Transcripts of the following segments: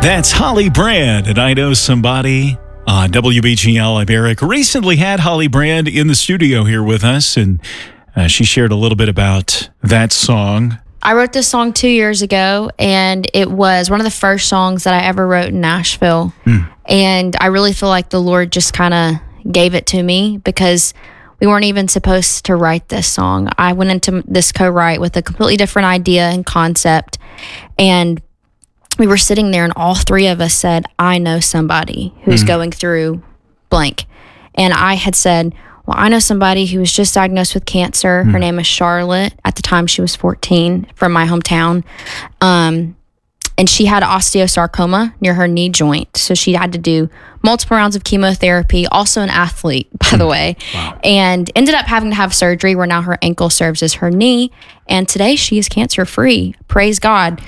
That's Holly Brand, and I Know Somebody on WBGL. I'm Eric. Recently had Holly Brand in the studio here with us, and she shared a little bit about that song. I wrote this song 2 years ago, and it was one of the first songs that I ever wrote in Nashville. And I really feel like the Lord just kind of gave it to me because we weren't even supposed to write this song. I went into this co-write with a completely different idea and concept, and we were sitting there and all three of us said, I know somebody who's going through blank. And I had said, well, I know somebody who was just diagnosed with cancer. Her name is Charlotte. At the time, she was 14, from my hometown. And she had osteosarcoma near her knee joint. So she had to do multiple rounds of chemotherapy, also an athlete, by the way, and ended up having to have surgery where now her ankle serves as her knee. And today she is cancer-free. Praise God.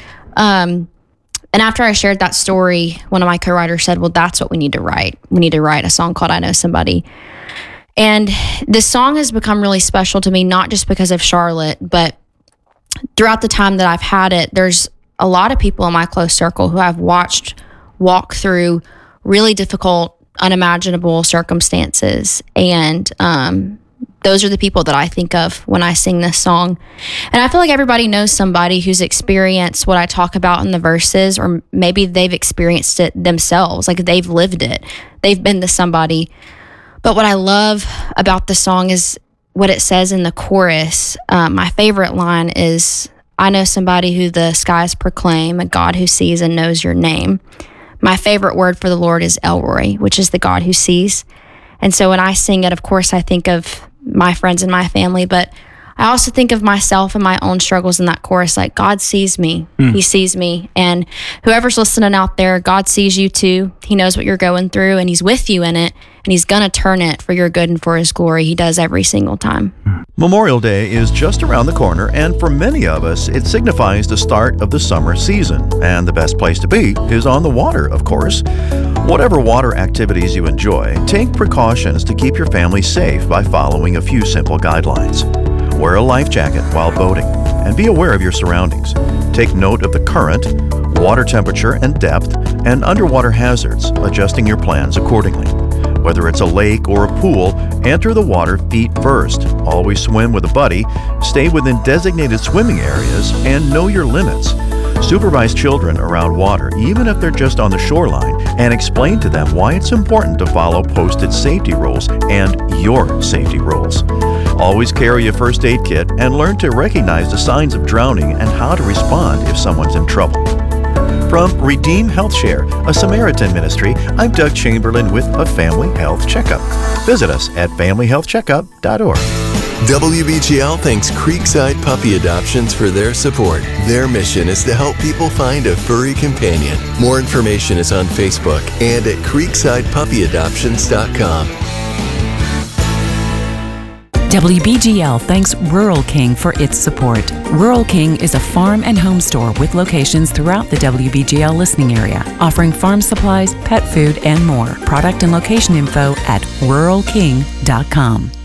And after I shared that story, one of my co-writers said, well, that's what we need to write. We need to write a song called I Know Somebody. And this song has become really special to me, not just because of Charlotte, but throughout the time that I've had it, there's a lot of people in my close circle who I've watched walk through really difficult, unimaginable circumstances. And those are the people that I think of when I sing this song. And I feel like everybody knows somebody who's experienced what I talk about in the verses, or maybe they've experienced it themselves, like they've lived it. They've been to somebody. But what I love about the song is what it says in the chorus. My favorite line is, I know somebody who the skies proclaim, a God who sees and knows your name. My favorite word for the Lord is Elroy, which is the God who sees. And so when I sing it, of course, I think of my friends and my family, but I also think of myself and my own struggles in that chorus. Like, God sees me. He sees me. And whoever's listening out there, God sees you too. He knows what you're going through, and He's with you in it, and He's going to turn it for your good and for His glory. He does every single time. Memorial Day is just around the corner, and for many of us, it signifies the start of the summer season. And the best place to be is on the water, of course. Whatever water activities you enjoy, take precautions to keep your family safe by following a few simple guidelines. Wear a life jacket while boating, and be aware of your surroundings. Take note of the current, water temperature and depth, and underwater hazards, adjusting your plans accordingly. Whether it's a lake or a pool, enter the water feet first. Always swim with a buddy, stay within designated swimming areas, and know your limits. Supervise children around water, even if they're just on the shoreline, and explain to them why it's important to follow posted safety rules and your safety rules. Always carry a first aid kit and learn to recognize the signs of drowning and how to respond if someone's in trouble. From Redeem Health Share, a Samaritan ministry, I'm Doug Chamberlain with a Family Health Checkup. Visit us at familyhealthcheckup.org. WBGL thanks Creekside Puppy Adoptions for their support. Their mission is to help people find a furry companion. More information is on Facebook and at creeksidepuppyadoptions.com. WBGL thanks Rural King for its support. Rural King is a farm and home store with locations throughout the WBGL listening area, offering farm supplies, pet food, and more. Product and location info at ruralking.com.